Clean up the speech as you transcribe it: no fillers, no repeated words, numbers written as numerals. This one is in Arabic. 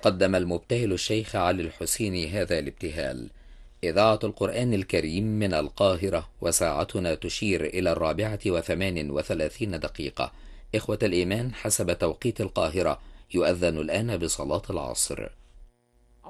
قدم المبتهل الشيخ علي الحسيني هذا الابتهال. إذاعة القرآن الكريم من القاهرة، وساعتنا تشير إلى 4:38. إخوة الإيمان، حسب توقيت القاهرة يؤذن الآن بصلاة العصر.